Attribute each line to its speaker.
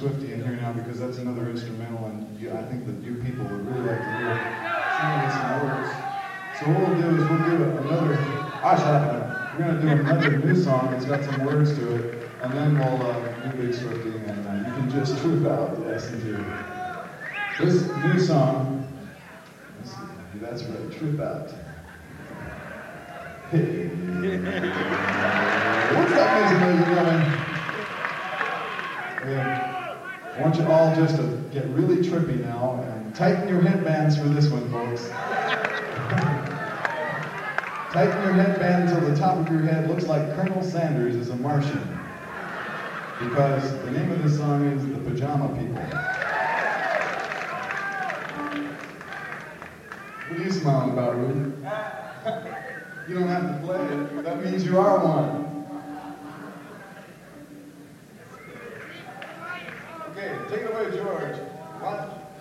Speaker 1: Swifty in here now because that's another instrumental, and I think that you people would really like to hear some of some words. So what we'll do is we'll do another. We're going to do another new song. It's got some words to it, and then we'll do Big Swifty, and you can just trip out. Listen to this new song. That's right, trip out. Hey. What's that music, ladies and gentlemen? I want you all just to get really trippy now and tighten your headbands for this one, folks. Tighten your headband until the top of your head looks like Colonel Sanders is a Martian. Because the name of this song is The Pajama People. What are you smiling about, Rudy? You don't have to play it. That means you are one. Okay, take it away, George. 1,